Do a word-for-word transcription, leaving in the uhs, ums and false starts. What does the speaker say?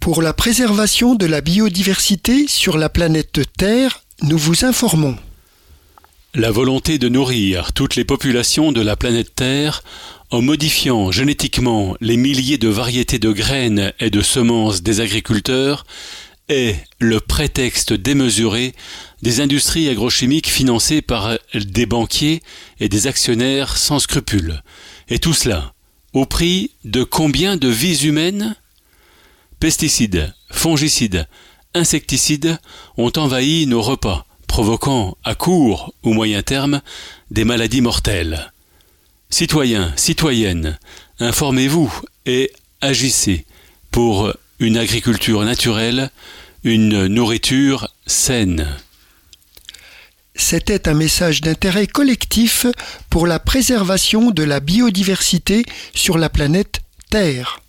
Pour la préservation de la biodiversité sur la planète Terre, nous vous informons. La volonté de nourrir toutes les populations de la planète Terre en modifiant génétiquement les milliers de variétés de graines et de semences des agriculteurs est le prétexte démesuré des industries agrochimiques financées par des banquiers et des actionnaires sans scrupules. Et tout cela, au prix de combien de vies humaines ? Pesticides, fongicides, insecticides ont envahi nos repas, provoquant à court ou moyen terme des maladies mortelles. Citoyens, citoyennes, informez-vous et agissez pour une agriculture naturelle, une nourriture saine. C'était un message d'intérêt collectif pour la préservation de la biodiversité sur la planète Terre.